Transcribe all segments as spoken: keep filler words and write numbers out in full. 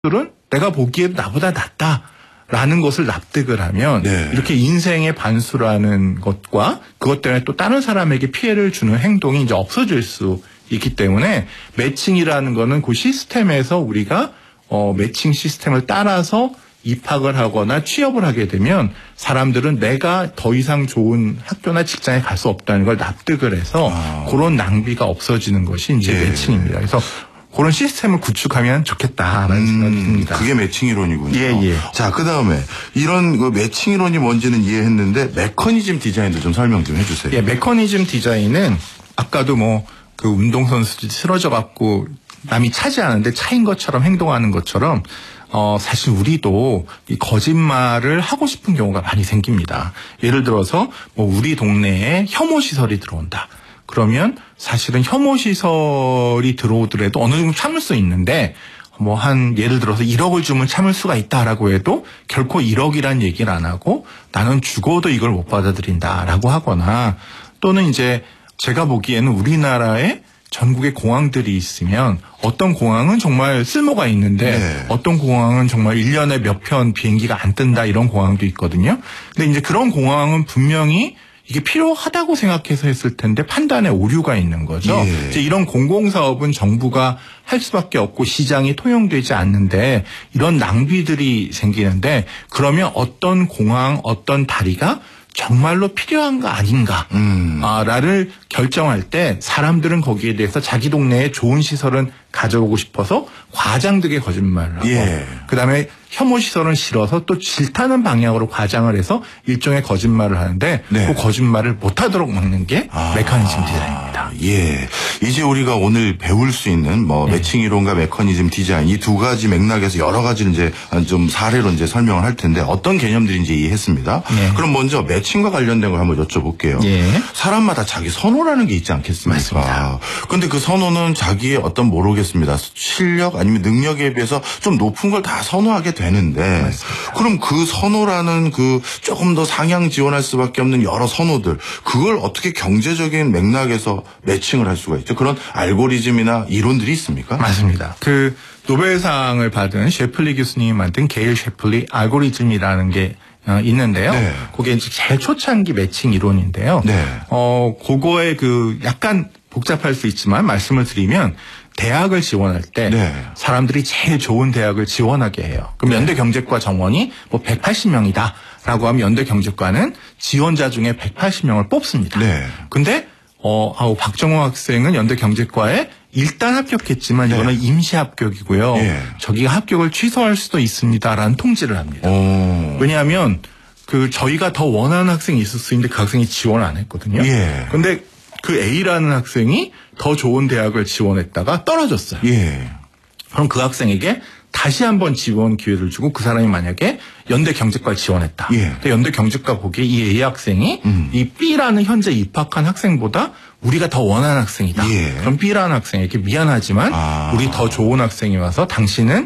들은 내가 보기에도 나보다 낫다라는 것을 납득을 하면 네. 이렇게 인생의 반수라는 것과 그것 때문에 또 다른 사람에게 피해를 주는 행동이 이제 없어질 수 있기 때문에 매칭이라는 거는 그 시스템에서 우리가 어, 매칭 시스템을 따라서 입학을 하거나 취업을 하게 되면 사람들은 내가 더 이상 좋은 학교나 직장에 갈 수 없다는 걸 납득을 해서 아. 그런 낭비가 없어지는 것이 이제 예. 매칭입니다. 그래서 그런 시스템을 구축하면 좋겠다라는 음, 생각이 듭니다. 그게 매칭 이론이군요. 예, 예. 자, 그 다음에 이런 그 매칭 이론이 뭔지는 이해했는데 메커니즘 디자인도 좀 설명 좀 해주세요. 예, 메커니즘 디자인은 아까도 뭐 그 운동선수들이 쓰러져 갖고 남이 차지하는데 차인 것처럼 행동하는 것처럼 어, 사실 우리도 이 거짓말을 하고 싶은 경우가 많이 생깁니다. 예를 들어서 뭐 우리 동네에 혐오시설이 들어온다. 그러면 사실은 혐오시설이 들어오더라도 어느 정도 참을 수 있는데 뭐 한 예를 들어서 일억을 주면 참을 수가 있다라고 해도 결코 일억이란 얘기를 안 하고 나는 죽어도 이걸 못 받아들인다라고 하거나 또는 이제 제가 보기에는 우리나라에 전국에 공항들이 있으면 어떤 공항은 정말 쓸모가 있는데 네. 어떤 공항은 정말 일 년에 몇 편 비행기가 안 뜬다 이런 공항도 있거든요. 근데 이제 그런 공항은 분명히 이게 필요하다고 생각해서 했을 텐데 판단에 오류가 있는 거죠. 예. 이제 이런 공공사업은 정부가 할 수밖에 없고 시장이 통용되지 않는데 이런 낭비들이 생기는데 그러면 어떤 공항, 어떤 다리가 정말로 필요한가 아닌가 음. 아, 라를 결정할 때 사람들은 거기에 대해서 자기 동네에 좋은 시설은 가져오고 싶어서 과장되게 거짓말을 하고 예. 그다음에 혐오 시설은 싫어서 또 싫다는 방향으로 과장을 해서 일종의 거짓말을 하는데 네. 그 거짓말을 못하도록 막는 게 아, 메커니즘 디자인입니다. 예. 이제 우리가 오늘 배울 수 있는 뭐 네. 매칭 이론과 메커니즘 디자인 이 두 가지 맥락에서 여러 가지를 이제 좀 사례로 이제 설명을 할 텐데 어떤 개념들인지 이해했습니다. 네. 그럼 먼저 매칭과 관련된 걸 한번 여쭤볼게요. 예. 사람마다 자기 선호라는 게 있지 않겠습니까? 맞습니다. 그런데 그 선호는 자기의 어떤 모르겠습니다. 실력 아니면 능력에 비해서 좀 높은 걸 다 선호하게 되는데 맞습니다. 그럼 그 선호라는 그 조금 더 상향 지원할 수밖에 없는 여러 선호들 그걸 어떻게 경제적인 맥락에서 매칭을 할 수가 있죠? 그런 알고리즘이나 이론들이 있습니까? 맞습니다. 그 노벨상을 받은 셰플리 교수님이 만든 게일 셰플리 알고리즘이라는 게 어, 있는데요. 네. 그게 이제 제일 초창기 매칭 이론인데요. 네. 어, 그거에 그 약간 복잡할 수 있지만 말씀을 드리면 대학을 지원할 때 네. 사람들이 제일 좋은 대학을 지원하게 해요. 그럼 연대경제과 정원이 뭐 백팔십 명이다라고 하면 연대경제과는 지원자 중에 백팔십 명을 뽑습니다. 네. 근데 어, 아우 박정호 학생은 연대경제과에 일단 합격했지만 네. 이거는 임시 합격이고요. 예. 저기가 합격을 취소할 수도 있습니다라는 통지를 합니다. 오. 왜냐하면 그 저희가 더 원하는 학생이 있을 수 있는데 그 학생이 지원을 안 했거든요. 예. 근데 그 A라는 학생이 더 좋은 대학을 지원했다가 떨어졌어요. 예. 그럼 그 학생에게 다시 한번 지원 기회를 주고 그 사람이 만약에 연대 경제과를 지원했다. 예. 근데 연대 경제과 보기에 이 A 학생이 음. 이 B라는 현재 입학한 학생보다 우리가 더 원하는 학생이다. 예. 그럼 B라는 학생에게 미안하지만 아. 우리 더 좋은 학생이 와서 당신은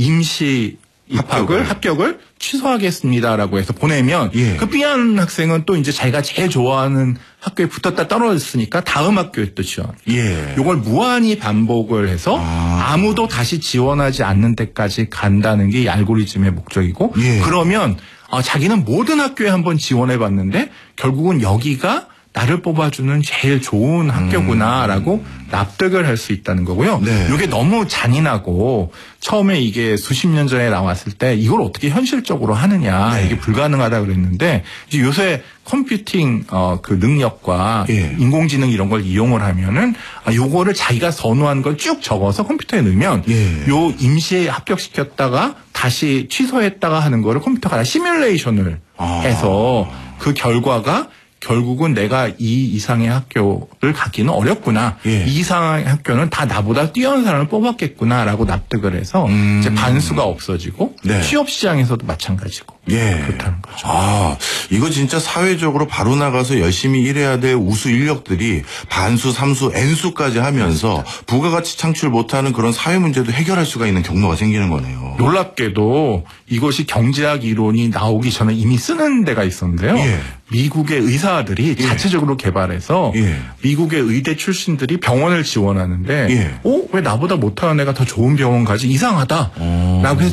임시 입학을 합격을. 합격을 취소하겠습니다라고 해서 보내면 예. 그 B하는 학생은 또 이제 자기가 제일 좋아하는 학교에 붙었다 떨어졌으니까 다음 학교에 또 지원. 예. 이걸 무한히 반복을 해서 아. 아무도 다시 지원하지 않는 데까지 간다는 게 이 알고리즘의 목적이고 예. 그러면 어, 자기는 모든 학교에 한번 지원해봤는데 결국은 여기가 나를 뽑아주는 제일 좋은 학교구나라고 음. 납득을 할 수 있다는 거고요. 네. 이게 너무 잔인하고 처음에 이게 수십 년 전에 나왔을 때 이걸 어떻게 현실적으로 하느냐 네. 이게 불가능하다 그랬는데 이제 요새 컴퓨팅 어, 그 능력과 예. 인공지능 이런 걸 이용을 하면은 아, 요거를 자기가 선호한 걸 쭉 적어서 컴퓨터에 넣으면 예. 요 임시에 합격시켰다가 다시 취소했다가 하는 거를 컴퓨터가 다 시뮬레이션을 아. 해서 그 결과가 결국은 내가 이 이상의 학교를 가기는 어렵구나. 예. 이 이상의 학교는 다 나보다 뛰어난 사람을 뽑았겠구나라고 납득을 해서 음. 이제 반수가 없어지고 네. 취업 시장에서도 마찬가지고 예. 그렇다는 거죠. 아, 이거 진짜 사회적으로 바로 나가서 열심히 일해야 될 우수 인력들이 반수, 삼수, N수까지 하면서 부가가치 창출 못하는 그런 사회 문제도 해결할 수가 있는 경로가 생기는 거네요. 놀랍게도 이것이 경제학 이론이 나오기 전에 이미 쓰는 데가 있었는데요. 예. 미국의 의사들이 예. 자체적으로 개발해서 예. 미국의 의대 출신들이 병원을 지원하는데 예. 어? 왜 나보다 못하는 애가 더 좋은 병원 가지? 이상하다. 어. 라고 해서